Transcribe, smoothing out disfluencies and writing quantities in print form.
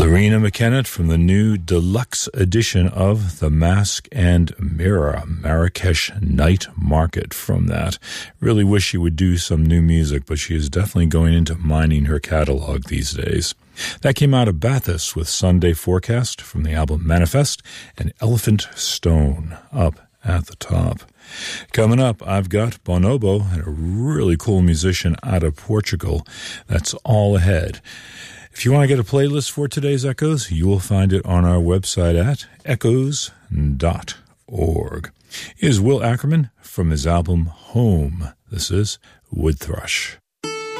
Lorena McKenna from the new deluxe edition of The Mask and Mirror, Marrakesh Night Market from that. Really wish she would do some new music, but she is definitely going into mining her catalog these days. That came out of Bathurst with Sunday Forecast from the album Manifest and Elephant Stone up at the top. Coming up, I've got Bonobo and a really cool musician out of Portugal. That's all ahead. If you want to get a playlist for today's Echoes, you will find it on our website at echoes.org. Here's Will Ackerman from his album Home. This is Wood Thrush.